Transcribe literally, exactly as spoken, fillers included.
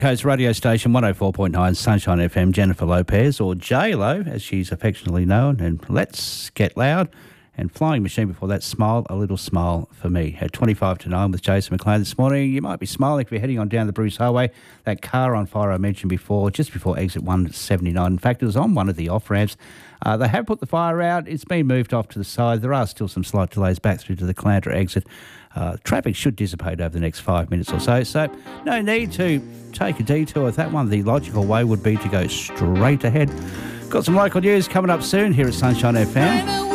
Coast radio station one oh four point nine Sunshine F M, Jennifer Lopez, or J-Lo as she's affectionately known, and Let's Get Loud, and Flying Machine before that, Smile, A Little Smile for Me. At twenty-five to nine with Jason McLean this morning. You might be smiling if you're heading on down the Bruce Highway. That car on fire I mentioned before, just before exit one seventy-nine. In fact, it was on one of the off-ramps. Uh, they have put the fire out. It's been moved off to the side. There are still some slight delays back through to the Clandra exit. Uh, traffic should dissipate over the next five minutes or so, so no need to take a detour with that one. The logical way would be to go straight ahead. Got some local news coming up soon here at Sunshine F M.